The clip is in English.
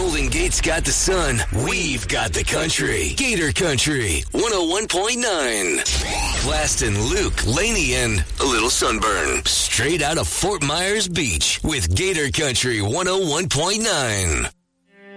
Golden Gate's got the sun. We've got the country. Gator Country 101.9. Blast and Luke, Laney, and a little sunburn. Straight out of Fort Myers Beach with Gator Country 101.9.